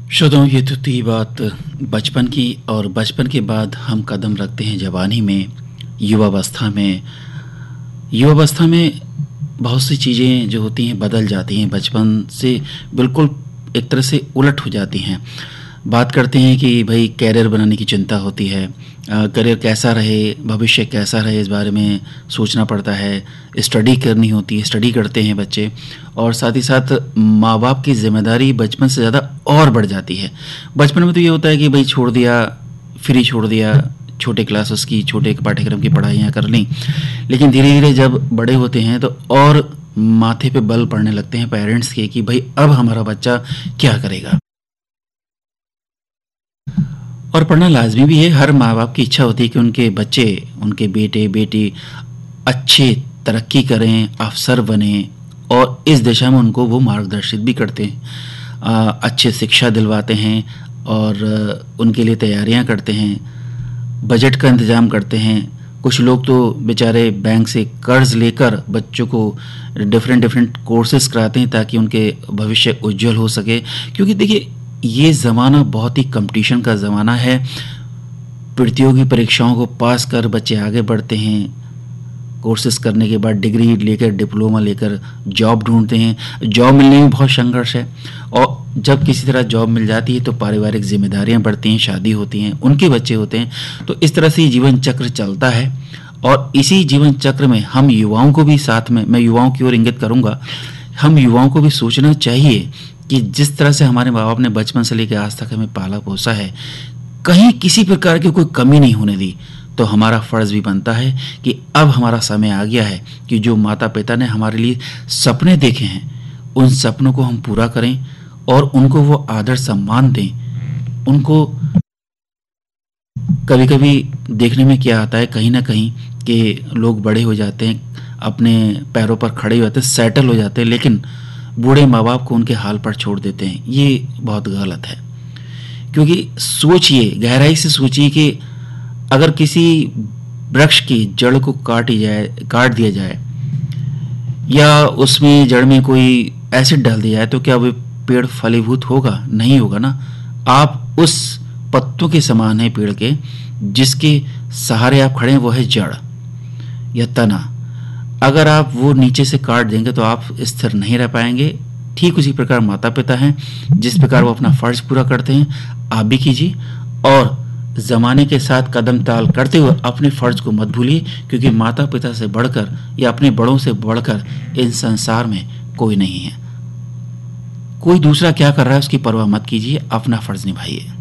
श्रोताओं, ये तो थी बात बचपन की। और बचपन के बाद हम कदम रखते हैं जवानी में, युवावस्था में। युवावस्था में बहुत सी चीज़ें जो होती हैं बदल जाती हैं, बचपन से बिल्कुल एक तरह से उलट हो जाती हैं। बात करते हैं कि भाई कैरियर बनाने की चिंता होती है, करियर कैसा रहे, भविष्य कैसा रहे, इस बारे में सोचना पड़ता है। स्टडी करनी होती है, स्टडी करते हैं बच्चे। और साथ ही साथ माँ बाप की ज़िम्मेदारी बचपन से ज़्यादा और बढ़ जाती है। बचपन में तो ये होता है कि भाई छोड़ दिया, फ्री छोड़ दिया, छोटे क्लासेस की, छोटे पाठ्यक्रम की पढ़ाइयाँ कर लीं। लेकिन धीरे धीरे जब बड़े होते हैं तो और माथे पे बल पड़ने लगते हैं पेरेंट्स के कि भाई अब हमारा बच्चा क्या करेगा। और पढ़ना लाजमी भी है। हर माँ बाप की इच्छा होती है कि उनके बच्चे, उनके बेटे बेटी अच्छे तरक्की करें, अफसर बने, और इस दिशा में उनको वो मार्गदर्शित भी करते हैं। अच्छे शिक्षा दिलवाते हैं और उनके लिए तैयारियां करते हैं, बजट का इंतज़ाम करते हैं। कुछ लोग तो बेचारे बैंक से कर्ज लेकर बच्चों को डिफरेंट डिफरेंट कोर्सेज कराते हैं ताकि उनके भविष्य उज्जवल हो सके। क्योंकि देखिए, ये ज़माना बहुत ही कंपटीशन का ज़माना है। प्रतियोगी परीक्षाओं को पास कर बच्चे आगे बढ़ते हैं। कोर्सेज करने के बाद डिग्री लेकर, डिप्लोमा लेकर जॉब ढूंढते हैं। जॉब मिलने में बहुत संघर्ष है, और जब किसी तरह जॉब मिल जाती है तो पारिवारिक जिम्मेदारियां बढ़ती हैं, शादी होती हैं, उनके बच्चे होते हैं। तो इस तरह से ये जीवन चक्र चलता है। और इसी जीवन चक्र में हम युवाओं को भी साथ में, मैं युवाओं की ओर इंगित करूंगा, हम युवाओं को भी सोचना चाहिए कि जिस तरह से हमारे माँ बाप ने बचपन से लेकर आज तक हमें पाला पोसा है, कहीं किसी प्रकार की कोई कमी नहीं होने दी। तो हमारा फ़र्ज़ भी बनता है कि अब हमारा समय आ गया है कि जो माता पिता ने हमारे लिए सपने देखे हैं, उन सपनों को हम पूरा करें और उनको वो आदर सम्मान दें। उनको कभी कभी देखने में क्या आता है, कहीं ना कहीं कि लोग बड़े हो जाते हैं, अपने पैरों पर खड़े हो जाते हैं, सेटल हो जाते हैं, लेकिन बूढ़े माँ बाप को उनके हाल पर छोड़ देते हैं। ये बहुत गलत है। क्योंकि सोचिए, गहराई से सोचिए कि अगर किसी वृक्ष की जड़ को काट दिया जाए, या उसमें जड़ में कोई एसिड डाल दिया जाए, तो क्या वो पेड़ फलीभूत होगा? नहीं होगा ना। आप उस पत्तों के समान हैं पेड़ के, जिसके सहारे आप खड़े हैं, वो है जड़ या तना। अगर आप वो नीचे से काट देंगे तो आप स्थिर नहीं रह पाएंगे। ठीक उसी प्रकार माता पिता हैं, जिस प्रकार वो अपना फर्ज पूरा करते हैं, आप भी कीजिए। और ज़माने के साथ कदम ताल करते हुए अपने फ़र्ज को मत भूलिए, क्योंकि माता पिता से बढ़कर या अपने बड़ों से बढ़कर इन संसार में कोई नहीं है। कोई दूसरा क्या कर रहा है उसकी परवाह मत कीजिए, अपना फ़र्ज निभाइए।